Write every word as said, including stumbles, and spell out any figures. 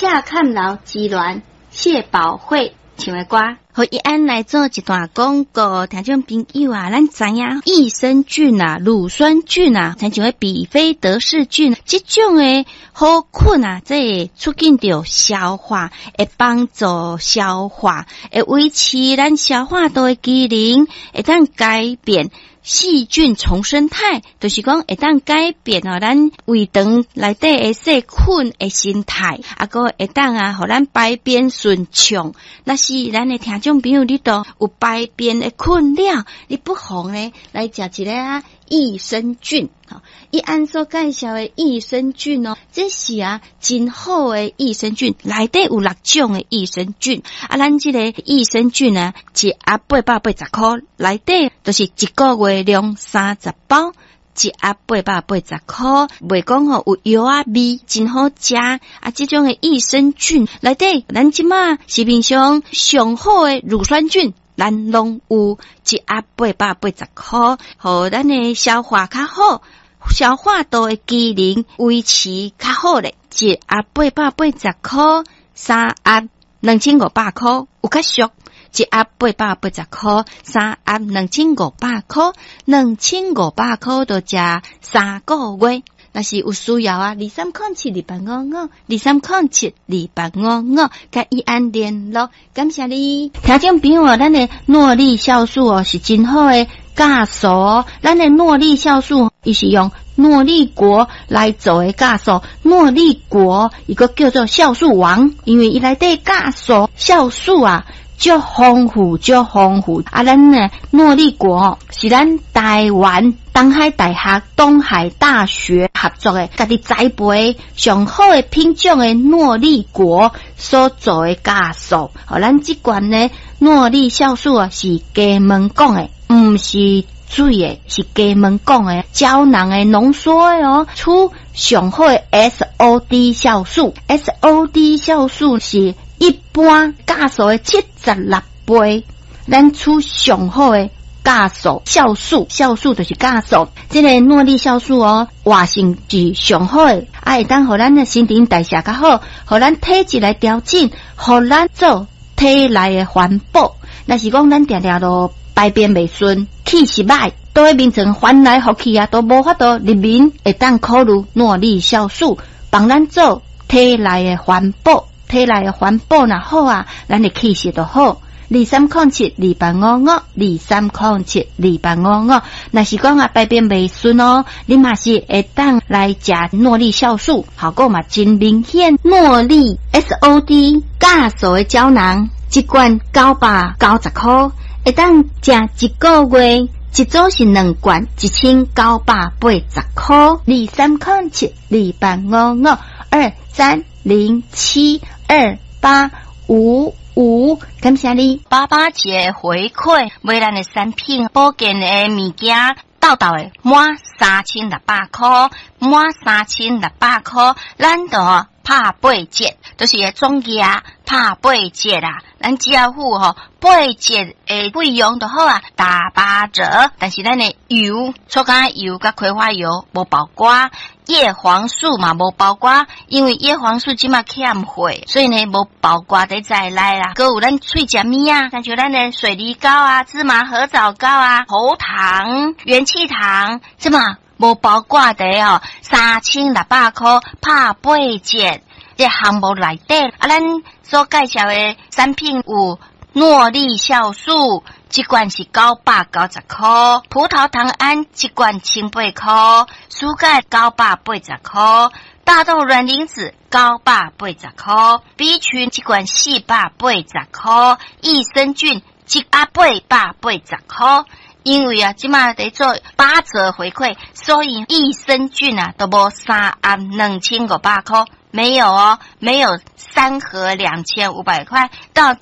恰看牢吉鸾谢宝慧唱的歌。 好，一安来做一段广告，听众朋友啊，咱知影益生菌啊、乳酸菌啊，像像比菲德氏菌，这种诶好菌啊，这会促进着消化，会帮助消化，会维持咱消化道的机能，会当改变细菌重生态，就是讲会当改变哦，咱胃肠内底的细菌的形态，啊个会当啊，互咱排便顺畅。那是咱的听众朋友，你都有排便的困扰，你不妨呢来食一个啊益生菌。好，一按所介绍的益生菌哦，这是啊真好的益生菌，内底有六种的益生菌。啊，咱这个益生菌呢，一盒八百八十块，内底就是一个月量三十包。一盒八百八十块，袂讲吼有药啊味，真好食。啊，这种的益生菌内底，咱即马市面上上好的乳酸菌，咱拢有一盒八百八十块，互咱的消化较好，消化道的机能维持较好咧。一盒八百八十块，三盒两千五百块，有较俗。一盒八百八十块，三盒两千五百块，两千五百块就食三个月。若是有需要啊，二三空七二八五五，二三空七二八五五，甲伊安联络。感谢你，听众朋友，咱的诺丽酵素哦是真好的酵素哦，咱的诺丽酵素伊是用诺丽果来做的酵素，诺丽果一个叫做酵素王，因为伊内底酵素酵素啊。足丰富，足丰富啊！咱呢，诺丽果是咱台湾东海大学、东海大学合作的，家己栽培上好的品种的诺丽果所做的酵素。哦，咱这款呢，诺丽酵素啊是加门讲的，唔是水的，是加门讲的，胶囊的浓缩的哦，出上好的 S O D 酵素 ，S O D 酵素是。一般酵素的七十六倍，咱出上好的酵素，酵素，酵素就是酵素。这个诺丽酵素哦，活性是上好的，啊，会当互咱的新陈代谢较好，互咱体质来调整，互咱做体内的环保。若是讲咱定定都排便袂顺，气是歹，都会变成翻来覆去啊，都无法度入眠，会当考虑诺丽酵素，帮咱做体内的环保。体内的环保若好啊，咱的气血就好。二三空七二八五五，二三空七二八五五。若是讲啊排便袂顺哦，你嘛是会当来食诺丽酵素，效果嘛真明显。诺丽 S O D 酵素的胶囊，一罐九百九十块，会当食一个月。一组是两罐，一千九百八十块。二三空七二八五五，二三零七二八五五，感谢你八八节回馈，买咱的产品保健的物件，豆豆的满三千六百块，满三千六百块，咱就拍八折，就是总价拍八折啦。咱只要付吼八折的费用就好啊，打八折。但是咱的油，粗橄油甲葵花油无包括。叶黄素嘛无包括，因为叶黄素即马欠货，所以呢无包括在在内啦。搁有咱脆食物啊，像像咱的水梨膏啊、芝麻合枣膏啊、喉糖、元气糖，即嘛无包括在哦，三千六百块拍八折。这项目内底啊，咱所介绍的产品有诺丽酵素。一罐是九百九十块，葡萄糖胺一罐千八块，蔬钙九百八十块，大豆卵磷脂九百八十块 ，B 群一罐四百八十块，益生菌一盒八百八十块。因为啊，即马在做八折回馈，所以益生菌啊都无三盒两千五百块，没有哦，没有三盒两千五百块到。